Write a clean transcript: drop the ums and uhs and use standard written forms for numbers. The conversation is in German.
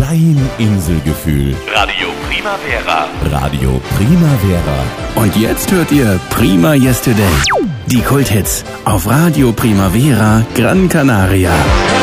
Dein Inselgefühl. Radio Primavera. Radio Primavera. Und jetzt hört ihr Prima Yesterday. Die Kulthits auf Radio Primavera Gran Canaria.